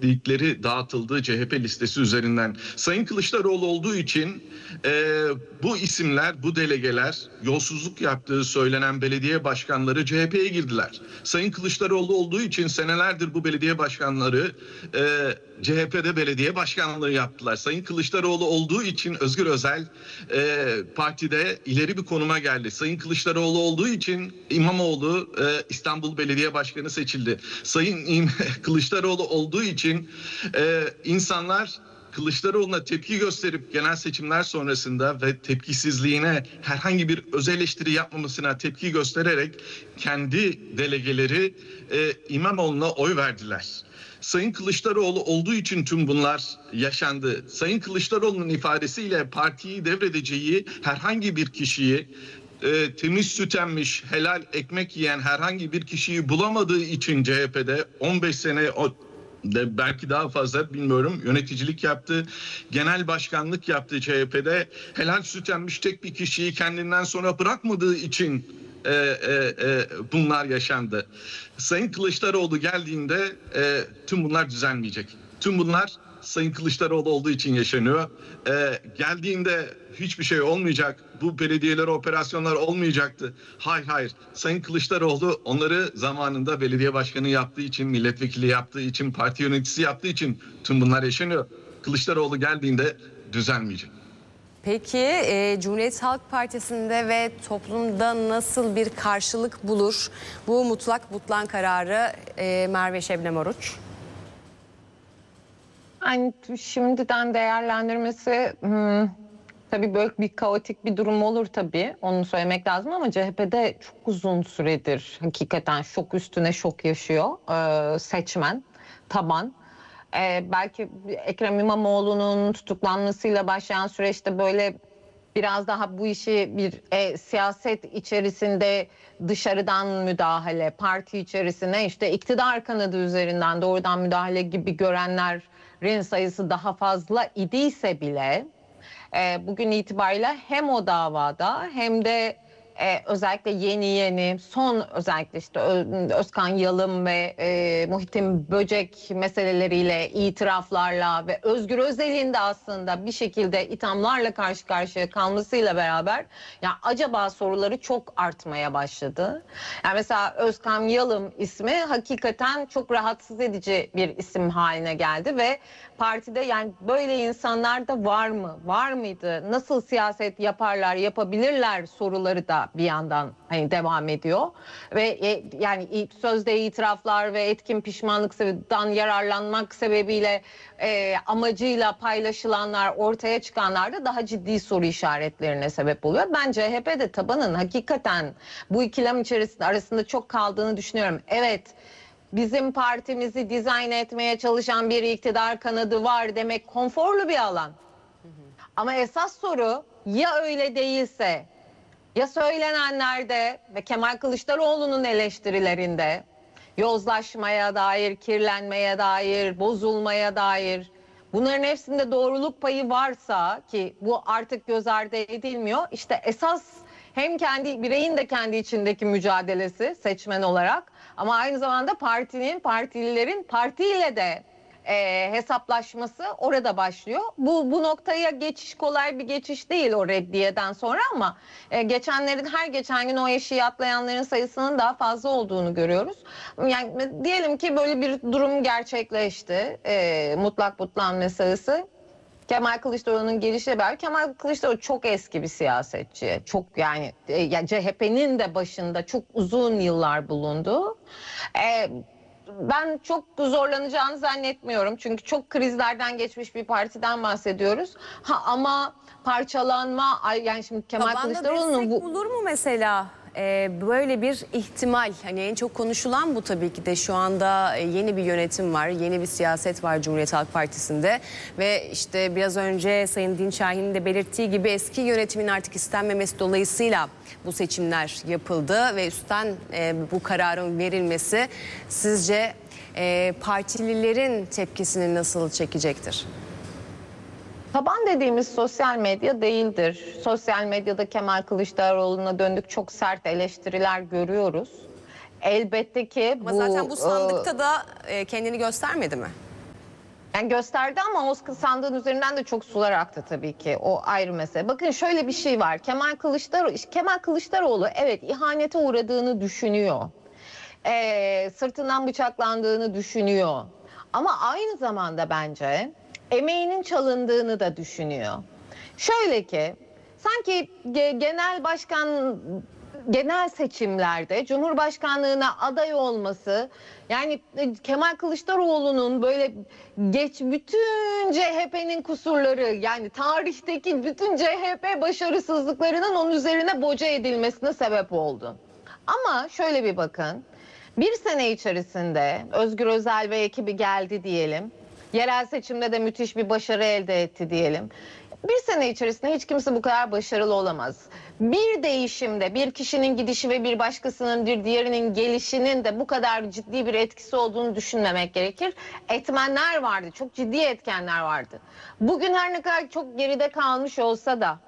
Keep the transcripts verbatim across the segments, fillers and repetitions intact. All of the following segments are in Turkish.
destekledikleri dağıtıldığı C H P listesi üzerinden. Sayın Kılıçdaroğlu olduğu için e, bu isimler, bu delegeler yolsuzluk yaptığı söylenen belediye başkanları C H P'ye girdiler. Sayın Kılıçdaroğlu olduğu için senelerdir bu belediye başkanları e, C H P'de belediye başkanlığı yaptılar. Sayın Kılıçdaroğlu olduğu için Özgür Özel e, partide ileri bir konuma geldi. Sayın Kılıçdaroğlu olduğu için İmamoğlu e, İstanbul Belediye Başkanı seçildi. Sayın Kılıçdaroğlu olduğu için e, insanlar Kılıçdaroğlu'na tepki gösterip genel seçimler sonrasında ve tepkisizliğine herhangi bir öz eleştiri yapmamasına tepki göstererek kendi delegeleri e, İmamoğlu'na oy verdiler. Sayın Kılıçdaroğlu olduğu için tüm bunlar yaşandı. Sayın Kılıçdaroğlu'nun ifadesiyle partiyi devredeceği herhangi bir kişiyi, e, temiz süt emmiş, helal ekmek yiyen herhangi bir kişiyi bulamadığı için C H P'de on beş sene o, de belki daha fazla bilmiyorum yöneticilik yaptı, genel başkanlık yaptı C H P'de. Helal süt emmiş tek bir kişiyi kendinden sonra bırakmadığı için e, e, e, bunlar yaşandı. Sayın Kılıçdaroğlu geldiğinde e, tüm bunlar düzelmeyecek. Tüm bunlar Sayın Kılıçdaroğlu olduğu için yaşanıyor. E, geldiğinde hiçbir şey olmayacak. Bu belediyelere operasyonlar olmayacaktı. Hayır hayır. Sayın Kılıçdaroğlu onları zamanında belediye başkanı yaptığı için, milletvekili yaptığı için, parti yöneticisi yaptığı için tüm bunlar yaşanıyor. Kılıçdaroğlu geldiğinde düzelmeyecek. Peki e, Cumhuriyet Halk Partisi'nde ve toplumda nasıl bir karşılık bulur bu mutlak butlan kararı e, Merve Şebnem Oruç? Yani şimdiden değerlendirmesi hmm, tabii böyle bir kaotik bir durum olur tabii. Onu söylemek lazım ama C H P'de çok uzun süredir hakikaten şok üstüne şok yaşıyor ee, seçmen, taban. Ee, belki Ekrem İmamoğlu'nun tutuklanmasıyla başlayan süreçte böyle biraz daha bu işi bir e, siyaset içerisinde dışarıdan müdahale, parti içerisine işte iktidar kanadı üzerinden doğrudan müdahale gibi görenlerin sayısı daha fazla idiyse bile e, bugün itibariyle hem o davada hem de e, özellikle yeni yeni son özellikle işte Özkan Yalım ve e, Muhittin Böcek meseleleriyle, itiraflarla ve Özgür Özel'in de aslında bir şekilde ithamlarla karşı karşıya kalmasıyla beraber ya acaba soruları çok artmaya başladı. Yani mesela Özkan Yalım ismi hakikaten çok rahatsız edici bir isim haline geldi ve partide yani böyle insanlar da var mı? Var mıydı? Nasıl siyaset yaparlar, yapabilirler soruları da bir yandan hani devam ediyor. Ve e, yani sözde itiraflar ve etkin pişmanlıktan yararlanmak sebebiyle e, amacıyla paylaşılanlar, ortaya çıkanlar da daha ciddi soru işaretlerine sebep oluyor. Ben C H P'de tabanın hakikaten bu ikilem içerisinde arasında çok kaldığını düşünüyorum. Evet, bizim partimizi dizayn etmeye çalışan bir iktidar kanadı var demek konforlu bir alan. Hı hı. Ama esas soru ya öyle değilse, ya söylenenlerde ve Kemal Kılıçdaroğlu'nun eleştirilerinde yozlaşmaya dair, kirlenmeye dair, bozulmaya dair bunların hepsinde doğruluk payı varsa ki bu artık göz ardı edilmiyor. İşte esas hem kendi bireyin de kendi içindeki mücadelesi seçmen olarak ama aynı zamanda partinin, partililerin partiyle de e, hesaplaşması orada başlıyor. Bu bu noktaya geçiş kolay bir geçiş değil o reddiyeden sonra ama e, geçenlerin her geçen gün o eşiği atlayanların sayısının daha fazla olduğunu görüyoruz. Yani diyelim ki böyle bir durum gerçekleşti. E, mutlak butlan meselesi. Kemal Kılıçdaroğlu'nun gelişiyle beraber Kemal Kılıçdaroğlu çok eski bir siyasetçi. Çok yani, e, yani C H P'nin de başında çok uzun yıllar bulundu. E, ben çok zorlanacağını zannetmiyorum. Çünkü çok krizlerden geçmiş bir partiden bahsediyoruz. Ha ama parçalanma yani şimdi Kemal Kılıçdaroğlu'nun bu bulur mu mesela? Ee, böyle bir ihtimal, hani en çok konuşulan bu tabii ki de şu anda yeni bir yönetim var, yeni bir siyaset var Cumhuriyet Halk Partisi'nde ve işte biraz önce Sayın Dinçahin'in de belirttiği gibi eski yönetimin artık istenmemesi dolayısıyla bu seçimler yapıldı ve üstten e, bu kararın verilmesi sizce e, partililerin tepkisini nasıl çekecektir? Taban dediğimiz sosyal medya değildir. Sosyal medyada Kemal Kılıçdaroğlu'na döndük çok sert eleştiriler görüyoruz. Elbette ki Ama bu... zaten bu sandıkta da kendini göstermedi mi? Yani gösterdi ama o sandığın üzerinden de çok sular aktı tabii ki. O ayrı mesele. Bakın şöyle bir şey var. Kemal Kılıçdaroğlu, Kemal Kılıçdaroğlu evet ihanete uğradığını düşünüyor. Ee, sırtından bıçaklandığını düşünüyor. Ama aynı zamanda bence emeğinin çalındığını da düşünüyor. Şöyle ki sanki genel başkan genel seçimlerde Cumhurbaşkanlığına aday olması, yani Kemal Kılıçdaroğlu'nun böyle geç bütün C H P'nin kusurları, yani tarihteki bütün C H P başarısızlıklarının onun üzerine boca edilmesine sebep oldu. Ama şöyle bir bakın, bir sene içerisinde Özgür Özel ve ekibi geldi diyelim, yerel seçimde de müthiş bir başarı elde etti diyelim. Bir sene içerisinde hiç kimse bu kadar başarılı olamaz. Bir değişimde bir kişinin gidişi ve bir başkasının bir diğerinin gelişinin de bu kadar ciddi bir etkisi olduğunu düşünmemek gerekir. Etmenler vardı, çok ciddi etkenler vardı. Bugün her ne kadar çok geride kalmış olsa da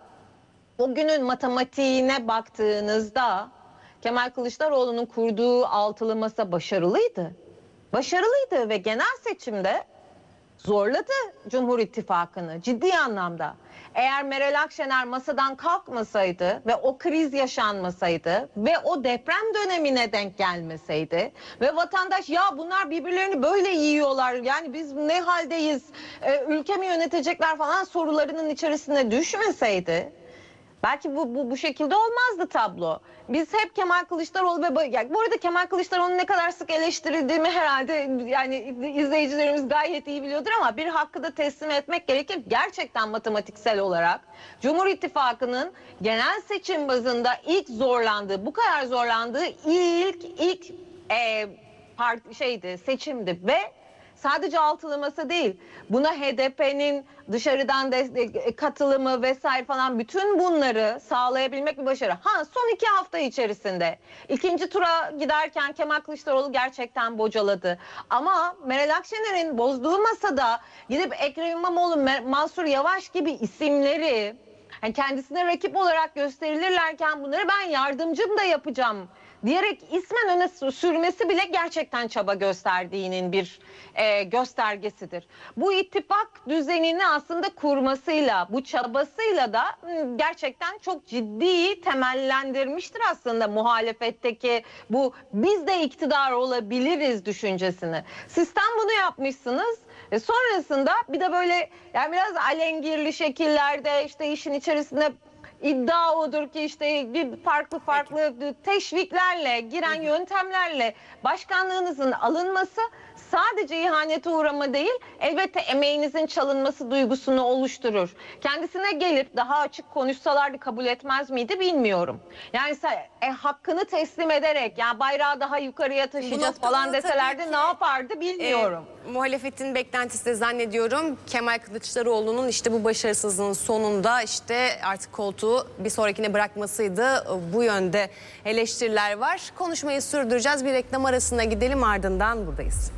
o günün matematiğine baktığınızda Kemal Kılıçdaroğlu'nun kurduğu altılı masa başarılıydı. Başarılıydı ve genel seçimde zorladı Cumhur İttifakı'nı ciddi anlamda. Eğer Meral Akşener masadan kalkmasaydı ve o kriz yaşanmasaydı ve o deprem dönemine denk gelmeseydi ve vatandaş ya bunlar birbirlerini böyle yiyorlar, yani biz ne haldeyiz, e, ülke mi yönetecekler falan sorularının içerisine düşmeseydi, belki bu, bu bu şekilde olmazdı tablo. Biz hep Kemal Kılıçdaroğlu ve yani bu arada Kemal Kılıçdaroğlu'nun ne kadar sık eleştirildiğimi herhalde yani izleyicilerimiz gayet iyi biliyordur ama bir hakkı da teslim etmek gerekir. Gerçekten matematiksel olarak Cumhur İttifakı'nın genel seçim bazında ilk zorlandığı, bu kadar zorlandığı ilk ilk e, part, şeydi, seçimdi ve sadece altılı masa değil, buna H D P'nin dışarıdan destek, katılımı vesaire falan, bütün bunları sağlayabilmek bir başarı. Ha, son iki hafta içerisinde ikinci tura giderken Kemal Kılıçdaroğlu gerçekten bocaladı. Ama Meral Akşener'in bozduğu masada gidip Ekrem İmamoğlu, Mansur Yavaş gibi isimleri yani kendisine rakip olarak gösterilirlerken bunları ben yardımcım da yapacağım diyerek ismen öne sürmesi bile gerçekten çaba gösterdiğinin bir e, göstergesidir. Bu ittifak düzenini aslında kurmasıyla, bu çabasıyla da gerçekten çok ciddi temellendirmiştir aslında muhalefetteki bu biz de iktidar olabiliriz düşüncesini. Sistem bunu yapmışsınız. E sonrasında bir de böyle yani biraz alengirli şekillerde işte işin içerisinde İddia odur ki işte bir farklı farklı teşviklerle, giren yöntemlerle başkanlığınızın alınması sadece ihanete uğrama değil, elbette emeğinizin çalınması duygusunu oluşturur. Kendisine gelip daha açık konuşsalardı kabul etmez miydi bilmiyorum. Yani e, hakkını teslim ederek yani bayrağı daha yukarıya taşıyacağız falan deselerdi ki, ne yapardı bilmiyorum. E, muhalefetin beklentisi de zannediyorum Kemal Kılıçdaroğlu'nun işte bu başarısızlığın sonunda işte artık koltuğu bir sonrakine bırakmasıydı. Bu yönde eleştiriler var. Konuşmayı sürdüreceğiz. Bir reklam arasına gidelim, ardından buradayız.